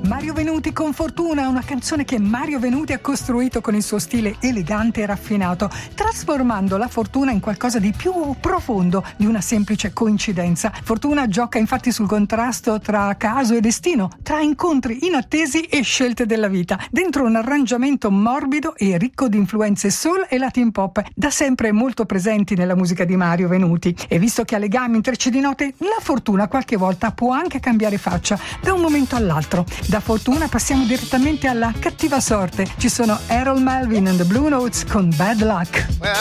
Mario Venuti con Fortuna, una canzone che Mario Venuti ha costruito con il suo stile elegante e raffinato, trasformando la fortuna in qualcosa di più profondo di una semplice coincidenza. Fortuna gioca infatti sul contrasto tra caso e destino, tra incontri inattesi e scelte della vita, dentro un arrangiamento morbido e ricco di influenze soul e latin pop, da sempre molto presenti nella musica di Mario Venuti. E visto che ha legami intrecci di note, la fortuna qualche volta può anche cambiare faccia da un momento all'altro. Da fortuna passiamo direttamente alla cattiva sorte. Ci sono Harold Melvin and the Blue Notes con Bad Luck. Well,